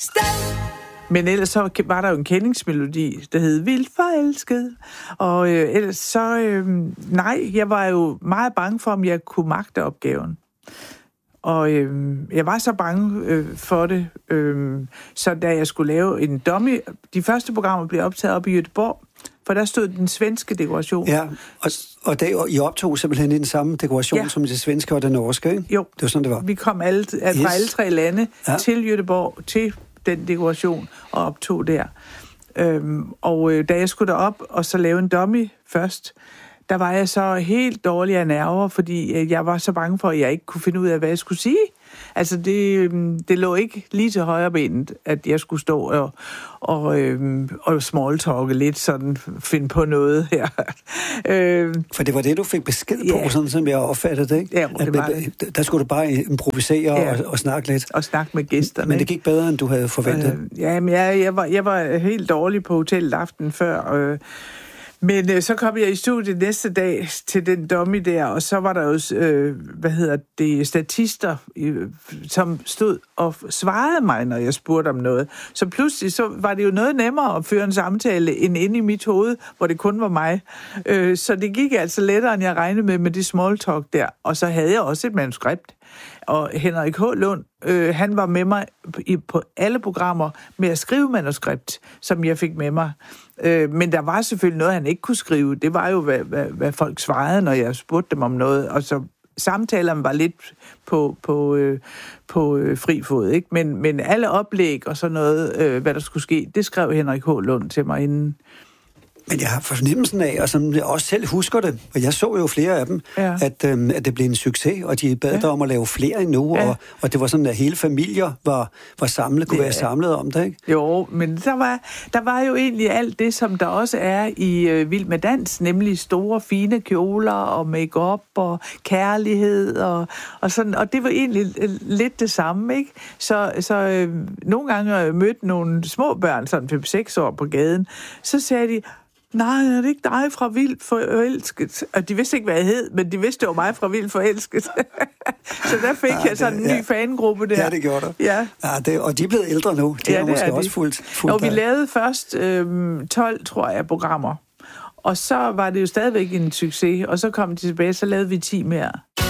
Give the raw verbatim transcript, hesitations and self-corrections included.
sted. Men ellers så var der jo en kendingsmelodi, der hed Vildt forelsket. Og øh, ellers så, øh, nej, jeg var jo meget bange for, om jeg kunne magte opgaven. Og øh, jeg var så bange øh, for det, øh, så da jeg skulle lave en dummy, de første programmer blev optaget op i Göteborg, for der stod den svenske dekoration. Ja, og, og det, I optog simpelthen i den samme dekoration, ja, som det svenske og det norske, ikke? Jo, det var sådan, det var. Vi kom alle, fra yes. alle tre lande ja. til Göteborg, til den dekoration, og optog der. Øhm, og øh, da jeg skulle derop og så lave en dummy først, der var jeg så helt dårlig af nerver, fordi øh, jeg var så bange for, at jeg ikke kunne finde ud af, hvad jeg skulle sige. Altså, det, øh, det lå ikke lige til højre benet, at jeg skulle stå og, og, øh, og smalltalke lidt, sådan finde på noget her. øh, For det var det, du fik besked på, ja. sådan som jeg opfattede det, ikke? Ja, det var det. Der skulle du bare improvisere ja. og, og snakke lidt. Og snakke med gæsterne. Men det gik bedre, end du havde forventet. Øh, ja, men jeg, jeg, var, jeg var helt dårlig på hotellet aftenen før, øh, Men øh, så kom jeg i studiet næste dag til den dummy der, og så var der jo, øh, hvad hedder det, statister, øh, som stod og svarede mig, når jeg spurgte om noget. Så pludselig så var det jo noget nemmere at føre en samtale end inde i mit hoved, hvor det kun var mig. Øh, så det gik altså lettere, end jeg regnede med, med det small talk der. Og så havde jeg også et manuskript. Og Henrik H. Lund, øh, han var med mig i, på alle programmer med at skrive manuskript, som jeg fik med mig. Øh, men der var selvfølgelig noget, han ikke kunne skrive. Det var jo, hvad, hvad, hvad folk svarede, når jeg spurgte dem om noget. Og så samtalerne var lidt på, på, øh, på øh, fri fod, ikke? Men, men alle oplæg og sådan noget, øh, hvad der skulle ske, det skrev Henrik H. Lund til mig inden. Men jeg har fornemmelsen af, og som jeg også selv husker det, og jeg så jo flere af dem, ja. at, øhm, at det blev en succes, og de bad ja. dig om at lave flere endnu, ja. og, og det var sådan, at hele familier var, var samlet, kunne ja. være samlet om det, ikke? Jo, men der var, der var jo egentlig alt det, som der også er i øh, Vild med Dans, nemlig store, fine kjoler og make-up og kærlighed og, og sådan, og det var egentlig lidt det samme, ikke? Så, så øh, nogle gange jeg mødte nogle små børn, sådan fem seks år på gaden, så sagde de, nej, er det ikke dig fra Vildt Forelsket? Og de vidste ikke, hvad jeg hed, men de vidste, det var mig fra Vildt Forelsket. Så der fik ja, jeg sådan en ny ja. fangruppe der. Ja, det gjorde du. Ja. Ja, det, og de er blevet ældre nu. De ja, har måske de. også fuldt, fuldt Og vi lavede først øhm, tolv, tror jeg, programmer. Og så var det jo stadigvæk en succes, og så kom de tilbage, så lavede vi ti mere.